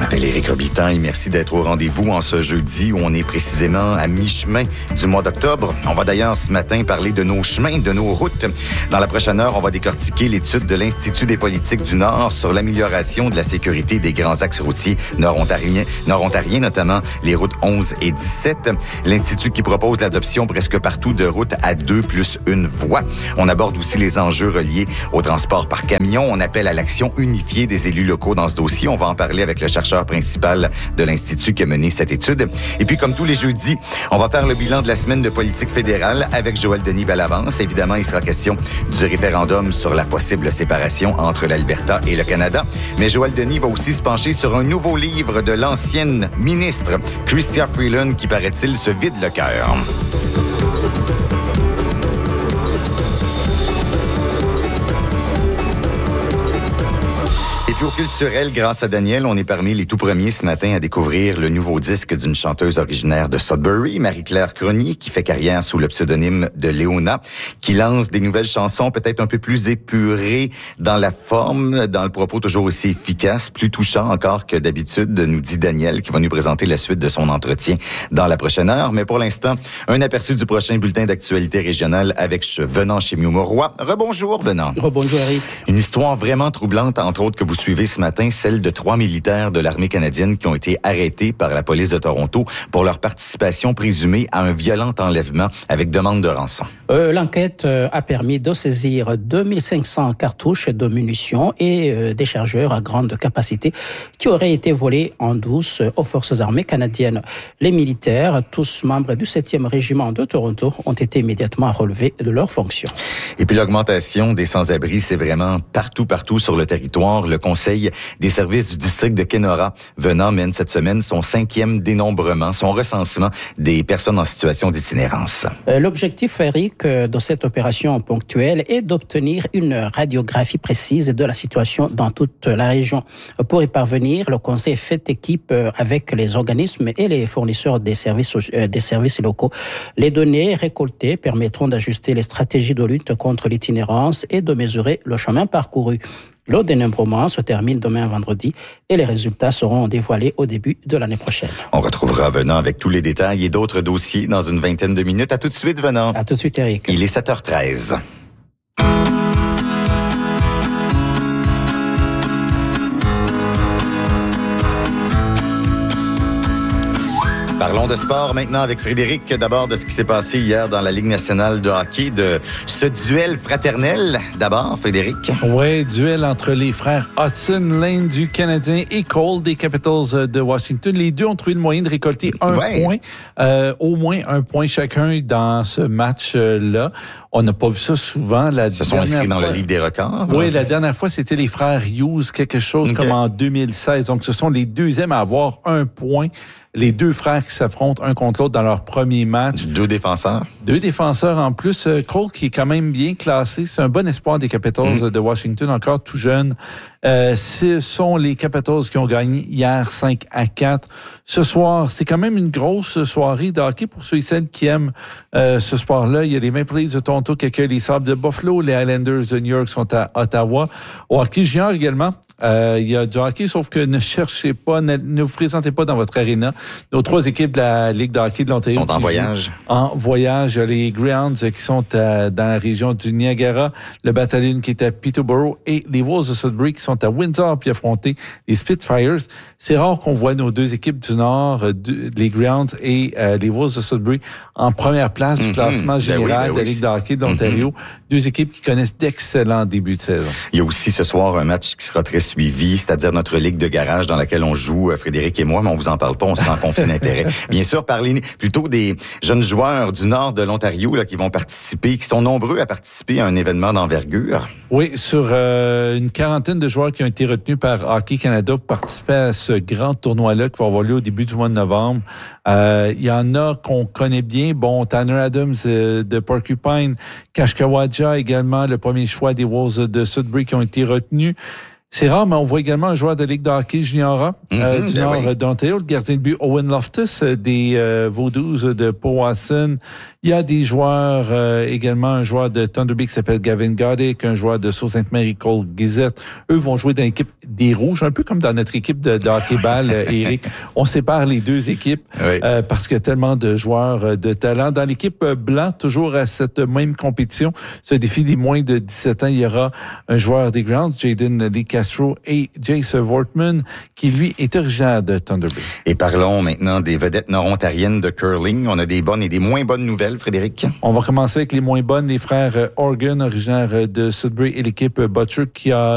m'appelle Éric Robitaille. Merci d'être au rendez-vous en ce jeudi où on est précisément à mi-chemin du mois d'octobre. On va d'ailleurs ce matin parler de nos chemins, de nos routes. Dans la prochaine heure, on va décortiquer l'étude de l'Institut des politiques du Nord sur l'amélioration de la sécurité des grands axes routiers nord-ontariens, notamment les routes 11 et 17. L'Institut qui propose l'adoption presque partout de routes à 2+1 voie. On aborde aussi les enjeux reliés au transport par camion. On appelle à l'action unifiée des élus locaux dans ce dossier. On va en parler avec le chercheur principal de l'Institut qui a mené cette étude. Et puis, comme tous les jeudis, on va faire le bilan de la semaine de politique fédérale avec Joël Denis Bellavance. Évidemment, il sera question du référendum sur la possible séparation entre l'Alberta et le Canada. Mais Joël Denis va aussi se pencher sur un nouveau livre de l'ancienne ministre Chrystia Freeland qui, paraît-il, se vide le cœur. Et puis au culturel, grâce à Daniel, on est parmi les tout premiers ce matin à découvrir le nouveau disque d'une chanteuse originaire de Sudbury, Marie-Claire Cronier, qui fait carrière sous le pseudonyme de Léona, qui lance des nouvelles chansons peut-être un peu plus épurées dans la forme, dans le propos toujours aussi efficace, plus touchant encore que d'habitude, nous dit Daniel, qui va nous présenter la suite de son entretien dans la prochaine heure. Mais pour l'instant, un aperçu du prochain bulletin d'actualité régionale avec Venant chez Mieux-Mauroy. Rebonjour, Venant. Rebonjour, Eric. Une histoire vraiment troublante, entre autres, que vous suivez ce matin, celle de 3 militaires de l'armée canadienne qui ont été arrêtés par la police de Toronto pour leur participation présumée à un violent enlèvement avec demande de rançon. L'enquête a permis de saisir 2500 cartouches de munitions et des chargeurs à grande capacité qui auraient été volés en douce aux forces armées canadiennes. Les militaires, tous membres du 7e régiment de Toronto, ont été immédiatement relevés de leurs fonctions. Et puis l'augmentation des sans-abri, c'est vraiment partout sur le territoire. Le Conseil des services du district de Kenora mène cette semaine son 5e dénombrement, son recensement des personnes en situation d'itinérance. L'objectif, Eric, de cette opération ponctuelle est d'obtenir une radiographie précise de la situation dans toute la région. Pour y parvenir, le Conseil fait équipe avec les organismes et les fournisseurs des services locaux. Les données récoltées permettront d'ajuster les stratégies de lutte contre l'itinérance et de mesurer le chemin parcouru. Le dénombrement se termine demain vendredi et les résultats seront dévoilés au début de l'année prochaine. On retrouvera Venant avec tous les détails et d'autres dossiers dans une vingtaine de minutes. À tout de suite, Venant. À tout de suite, Eric. Il est 7h13. Parlons de sport maintenant avec Frédéric. D'abord de ce qui s'est passé hier dans la Ligue nationale de hockey, de ce duel fraternel. D'abord, Frédéric. Oui, duel entre les frères Hudson, Lane du Canadien et Cole des Capitals de Washington. Les deux ont trouvé le moyen de récolter un point, au moins un point chacun dans ce match-là. On n'a pas vu ça souvent. Se sont inscrits dans le livre des records. Oui, la dernière fois, c'était les frères Hughes, quelque chose comme en 2016. Donc, ce sont les deuxièmes à avoir un point. Les deux frères qui s'affrontent un contre l'autre dans leur premier match. Deux défenseurs. Deux défenseurs en plus. Cole qui est quand même bien classé. C'est un bon espoir des Capitals de Washington, encore tout jeune. Ce sont les Capitals qui ont gagné hier 5-4. Ce soir, c'est quand même une grosse soirée de hockey pour ceux et celles qui aiment ce sport-là. Il y a les Maple Leafs de Toronto qui accueillent les Sabres de Buffalo. Les Islanders de New York sont à Ottawa. Au hockey junior également, il y a du hockey, sauf que ne cherchez pas, ne vous présentez pas dans votre aréna. Nos 3 équipes de la Ligue de hockey de l'Ontario sont en voyage. En voyage. Il y a les Greyhounds qui sont dans la région du Niagara, le Battalion qui est à Peterborough et les Wolves de Sudbury qui sont à Windsor puis affronter les Spitfires. C'est rare qu'on voit nos deux équipes du Nord, les Greyhounds et les Wolves de Sudbury, en première place du classement général de la Ligue de hockey de l'Ontario. Deux équipes qui connaissent d'excellents débuts de saison. Il y a aussi ce soir un match qui sera très suivi, c'est-à-dire notre Ligue de garage dans laquelle on joue, Frédéric et moi, mais on vous en parle pas, on sera en conflit d'intérêt. Bien sûr, parlez plutôt des jeunes joueurs du Nord de l'Ontario là, qui vont participer, qui sont nombreux à participer à un événement d'envergure. Oui, sur une quarantaine de joueurs qui ont été retenus par Hockey Canada pour participer à ce grand tournoi-là qui va avoir lieu au début du mois de novembre. Il y en a qu'on connaît bien. Bon, Tanner Adams de Porcupine, Kashkawadja également, le premier choix des Wolves de Sudbury qui ont été retenus. C'est rare, mais on voit également un joueur de Ligue de hockey junior du Nord d'Ontario, le gardien de but Owen Loftus des Vaudoos de Powassan. Il y a des joueurs, également un joueur de Thunder Bay qui s'appelle Gavin Goddick, un joueur de Sault-Sainte-Marie, Cole Gizette. Eux vont jouer dans l'équipe des Rouges, un peu comme dans notre équipe de hockey-ball, Éric. On sépare les deux équipes parce qu'il y a tellement de joueurs de talent. Dans l'équipe blanc, toujours à cette même compétition, ce défi des moins de 17 ans, il y aura un joueur des Grounds, Jaden Lee Castro et Jace Wortman, qui lui est originaire de Thunder Bay. Et parlons maintenant des vedettes nord-ontariennes de curling. On a des bonnes et des moins bonnes nouvelles, Frédéric. On va commencer avec les moins bonnes. Les frères Organ, originaires de Sudbury, et l'équipe Butcher, qui a